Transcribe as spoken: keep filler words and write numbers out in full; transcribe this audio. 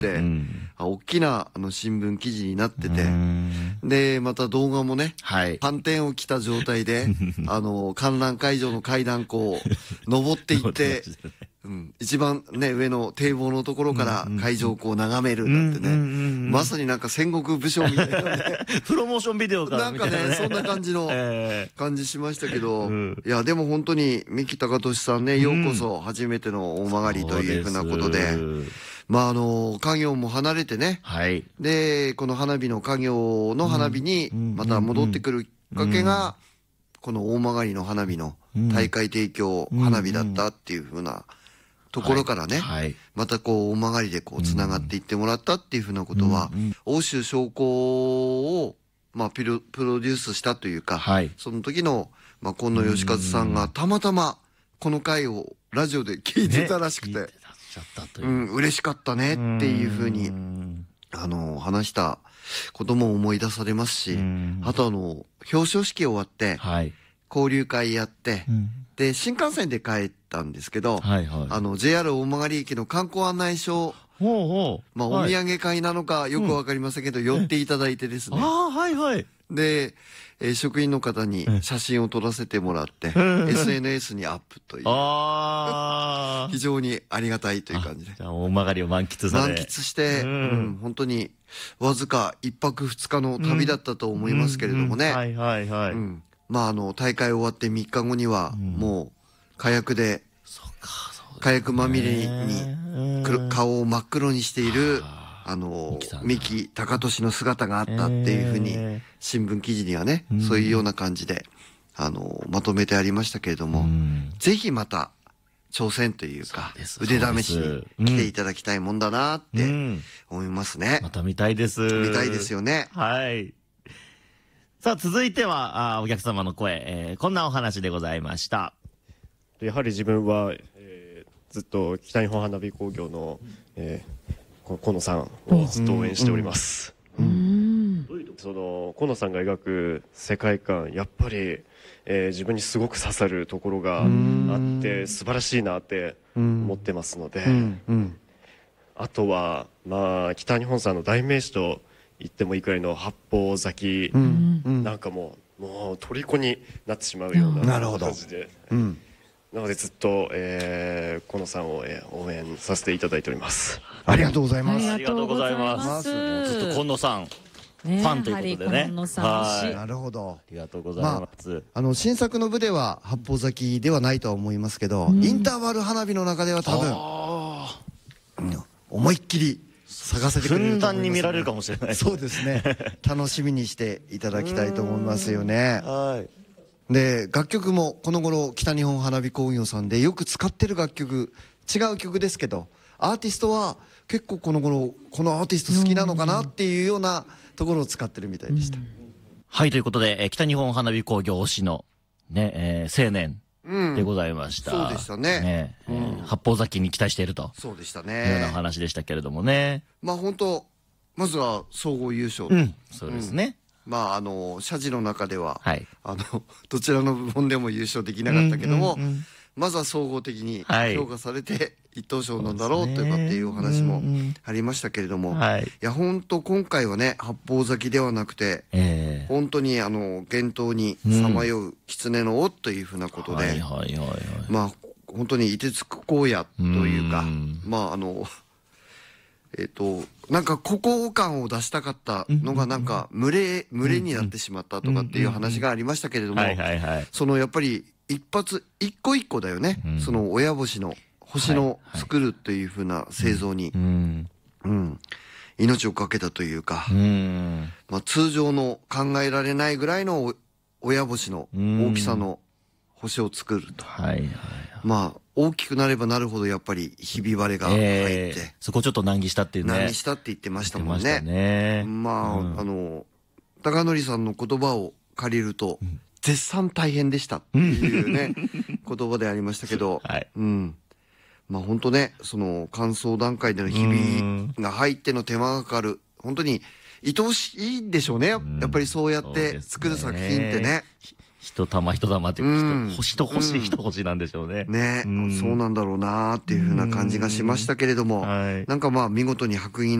で、うん、大きなあの新聞記事になってて、でまた動画もね、はい、パンテンを着た状態であの観覧会場の階段こう登っていって、うん、一番ね上の堤防のところから会場をこう眺めるなんてね、まさになんか戦国武将みたいなねプロモーションビデオかなんかねそんな感じの感じしましたけど、いやでも本当に三木隆俊さんね、ようこそ初めての大曲というふうなことで、まああの家業も離れてね、はい、でこの花火の家業の花火にまた戻ってくるきっかけがこの大曲の花火の大会提供花火だったっていうふうなところからね、はいはい、またこう大曲でこうつながっていってもらったっていうふうなことは、うんうん、欧州商工をまあプロ、プロデュースしたというか、はい、その時のまあ今野義和さんがたまたまこの回をラジオで聞いてたらしくて、ね、うん、嬉しかったねっていうふうにあの話したことも思い出されますし、あとあの表彰式終わって、はい、交流会やって、うん、で新幹線で帰ったんですけど、はいはい、あの ジェイアール 大曲駅の観光案内所、ほうほう、まあお土産会なのかよくわかりませんけど、うん、寄っていただいてですね、ああはいはい、で、えー、職員の方に写真を撮らせてもらって、エスエヌエス にアップという、あ非常にありがたいという感じで、じゃあ大曲を満喫され満喫して、うんうん、本当にわずかいっぱくふつかの旅だったと思いますけれどもね、はいはいはい、うん、まああの大会終わってみっかごにはもう火薬で火薬まみれに顔を真っ黒にしているあの三木隆俊の姿があったっていうふうに新聞記事にはね、そういうような感じであのまとめてありましたけれども、ぜひまた挑戦というか腕試しに来ていただきたいもんだなって思いますね。また見たいです。見たいですよね。はい。さあ続いてはあお客様の声、えー、こんなお話でございました。 やはり自分は、えー、ずっと北日本花火工業の、えー、河野さんをずっと応援しております。その河野さんが描く世界観、やっぱり、えー、自分にすごく刺さるところがあって素晴らしいなって思ってますので、あとはまあ北日本さんの代名詞と言ってもいいくらいの八方咲きなんかももう虜になってしまうような感じで、なのでずっと、えー、河野さんを、えー、応援させていただいております。 ありがとうございます。 ありがとうございます。ずっと河野さんファンということでね。 なるほど。 ありがとうございます。まあ、 あの新作の部では八方咲きではないとは思いますけど、うん、インターバル花火の中では多分、うん、思いっきり探せてくれると思います、ね。 ふんだんに見られるかもしれない。 そうですね。楽しみにしていただきたいと思いますよね。はい。で楽曲もこの頃北日本花火工業さんでよく使ってる楽曲、違う曲ですけど、アーティストは結構この頃このアーティスト好きなのかなっていうようなところを使ってるみたいでした。 はい、ということで、えー、北日本花火工業推しのね、えー、青年でございました。 うん、そうでしたね。 ね、うん、えー、八方咲きに期待していると。 そうでしたね。いうような話でしたけれどもね。 まあ本当まずは総合優勝。 うん、そうですね。 うん、まああの謝辞の中では、はい、あのどちらの部門でも優勝できなかったけども、うんうんうん、まずは総合的に評価されて、はい、一等賞なんだろうとかっていうお話もありましたけれども、はい、いや本当今回はね八方咲きではなくて、えー、本当にあの厳冬にさまよう狐の尾というふうなことで、まあ本当に凍てつく荒野というか、まああのえっとなんか孤高感を出したかったのがなんか群れ群れになってしまったとかっていう話がありましたけれども、そのやっぱり一発一個一個だよね、うん、その親星の星の作るっていう風な製造に、うんうん、命を懸けたというか、うん、まあ、通常の考えられないぐらいの親星の大きさの星を作ると、はいはい、まあ大きくなればなるほどやっぱりひび割れが入って、えー、 そこちょっと難儀したっていうね、 難儀したって言ってましたもんね。ねまあ、うん、あの高則さんの言葉を借りると、うん、絶賛大変でしたっていうね言葉でありましたけど、はい、うん、まあ本当ねその乾燥段階でのひびが入っての手間がかかる、本当に愛おしいんでしょうね、やっぱりそうやって作る作品ってね。 一一玉一玉ってうん星と星一星なんでしょうね。 ね、 うんそうなんだろうなっていうふうな感じがしましたけれども、 はい。 なんかまあ見事に白銀